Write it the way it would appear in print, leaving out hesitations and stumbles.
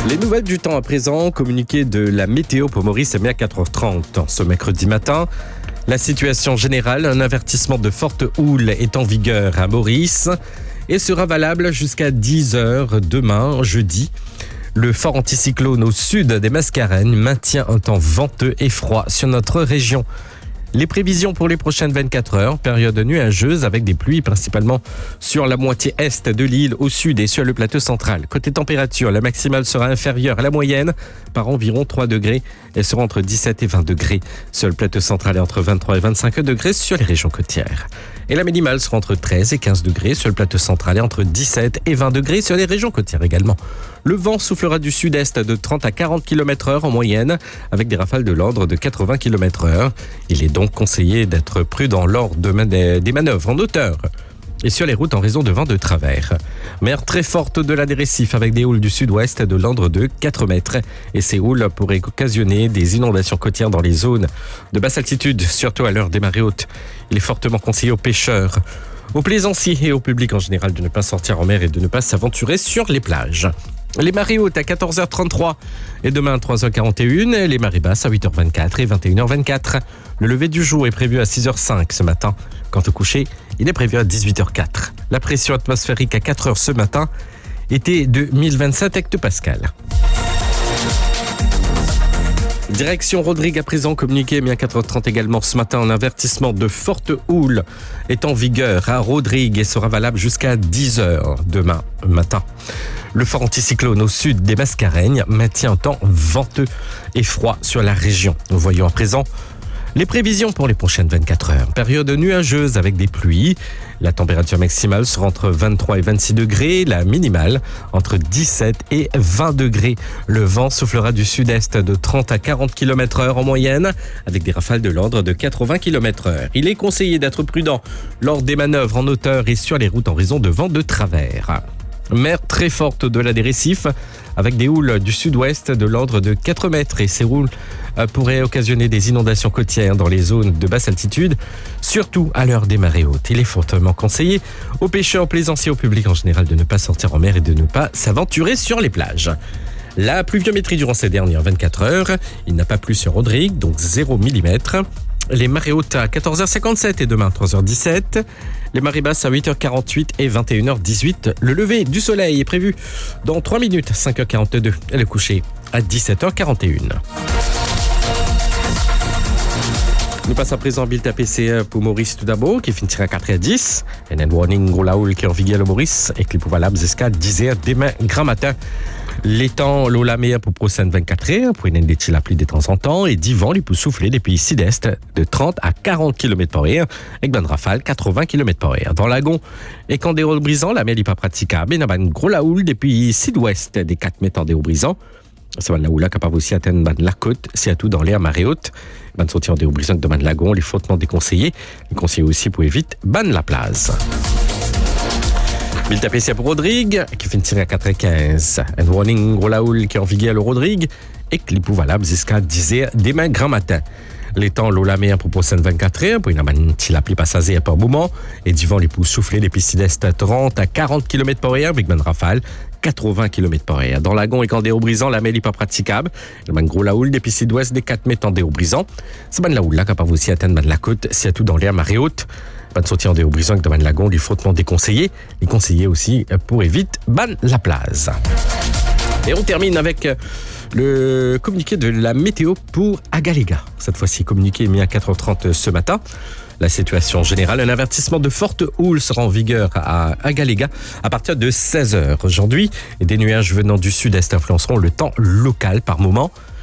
Les nouvelles du temps à présent, communiqué de la météo pour Maurice à 4h30. Ce mercredi matin, la situation générale, un avertissement de forte houle est en vigueur à Maurice et sera valable jusqu'à 10h demain, jeudi. Le fort anticyclone au sud des Mascareignes maintient un temps venteux et froid sur notre région. Les prévisions pour les prochaines 24 heures, période nuageuse avec des pluies principalement sur la moitié est de l'île, au sud et sur le plateau central. Côté température, la maximale sera inférieure à la moyenne par environ 3 degrés. Elle sera entre 17 et 20 degrés sur le plateau central et entre 23 et 25 degrés sur les régions côtières. Et la minimale sera entre 13 et 15 degrés sur le plateau central et entre 17 et 20 degrés sur les régions côtières également. Le vent soufflera du sud-est de 30 à 40 km/h en moyenne avec des rafales de l'ordre de 80 km/h. Il est donc conseillé d'être prudent lors des manœuvres en hauteur et sur les routes en raison de vents de travers. Mer très forte de la des Récifs avec des houles du sud-ouest de l'ordre de 4 mètres. Et ces houles pourraient occasionner des inondations côtières dans les zones de basse altitude, surtout à l'heure des marées hautes. Il est fortement conseillé aux pêcheurs, aux plaisanciers et au public en général de ne pas sortir en mer et de ne pas s'aventurer sur les plages. Les marées hautes à 14h33 et demain à 3h41, les marées basses à 8h24 et 21h24. Le lever du jour est prévu à 6h05 ce matin. Quant au coucher, il est prévu à 18h04. La pression atmosphérique à 4h ce matin était de 1027 hectopascales. Direction Rodrigue à présent, communiqué à 4h30 également ce matin. Un avertissement de forte houle est en vigueur à Rodrigue et sera valable jusqu'à 10h demain matin. Le fort anticyclone au sud des Mascareignes maintient un temps venteux et froid sur la région. Nous voyons à présent les prévisions pour les prochaines 24 heures. Période nuageuse avec des pluies. La température maximale sera entre 23 et 26 degrés. La minimale entre 17 et 20 degrés. Le vent soufflera du sud-est de 30 à 40 km/h en moyenne avec des rafales de l'ordre de 80 km/h. Il est conseillé d'être prudent lors des manœuvres en hauteur et sur les routes en raison de vents de travers. Mer très forte de la des Récifs avec des houles du sud-ouest de l'ordre de 4 mètres et ces houles pourraient occasionner des inondations côtières dans les zones de basse altitude, surtout à l'heure des marées hautes. Il est fortement conseillé aux pêcheurs, aux plaisanciers, au public en général de ne pas sortir en mer et de ne pas s'aventurer sur les plages. La pluviométrie durant ces dernières 24 heures, il n'a pas plu sur Rodrigue, donc 0 mm. Les marées hautes à 14h57 et demain 3h17. Les marées basses à 8h48 et 21h18. Le lever du soleil est prévu dans 3 minutes, 5h42. Et le coucher à 17h41. Nous passons à présent à Bill TPC pour Maurice tout d'abord, qui finira à 4h10. Et un warning gros la houle qui est en vigueur le Maurice et qui est valable jusqu'à 10h demain grand matin. Les temps, l'eau la meilleure pour prochaine 24 heures, pour une des la pluie de temps en temps, et 10 vents, les peut souffler des pays sud-est de 30 à 40 km/h, avec bonne rafale 80 km/h. Dans Lagon et quand des hauts brisants, la mer n'est pas praticable, et il y a une grosse la houle des pays sud-ouest des 4 mètres en des hauts brisants. C'est la houle capable aussi d'atteindre la côte, c'est à tout dans l'air marée haute. Ban sortir des hauts brisants de ban Lagon, les fortement déconseillés. Les conseillers aussi pour éviter ban la place. Bill TPC pour Rodrigue, qui finira à 4h15. Un warning gros la houle qui est en vigueur le Rodrigue et qui est valable jusqu'à 10h demain grand matin. Les temps, l'eau la meilleure pour prochaine 24 heures, pour une amanie la pluie passagère par moment, et du vent les pouces souffler des pistes sud-est à 30 à 40 km/h avec bonne rafale 80 km/h. Dans Lagon et quand des hauts brisants, la mer n'est pas praticable. Il y a un gros la houle des pistes sud-ouest des 4 mètres en des hauts brisants. C'est bonne la houle là capable aussi atteindre la côte, c'est à tout dans l'air marée haute. Ban sortir en des hauts brisants avec de ban Lagon, les frottements déconseillés. Les conseillers aussi pour éviter ban la place. Et on termine avec le communiqué de la météo pour Agaléga. Cette fois-ci, communiqué mis à 4h30 ce matin. La situation générale, un avertissement de forte houle sera en vigueur à Agaléga à partir de 16h aujourd'hui. Et des nuages venant du sud-est influenceront le temps local par moment.